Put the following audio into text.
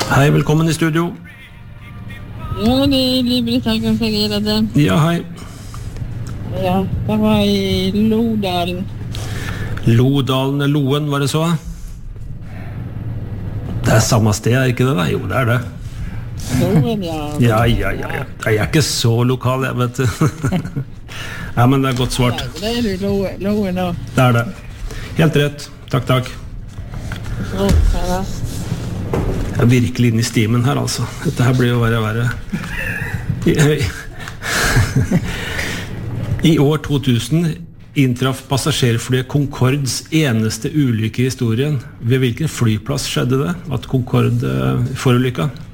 Hei, velkommen I studio. Ja, det Liv-Britt her kan jeg gjøre det. Ja, hei. Ja, det var I Lodalen. Lodalen, Loen, var det så? Det samme sted, ikke det da? Jo, det det. Loen, ja. Ja. Jeg ikke så lokal, jeg vet du. Ja, men det godt svart. Ja, det Loen da. Det det. Helt rett. Takk. Så, ja. Jeg virkelig inne I stimen her, altså. Dette her blir jo verre. I år 2000 inntraff passasjerflyet Concords eneste ulykke I historien. Ved hvilken flyplass skjedde det? At Concorde forulykket?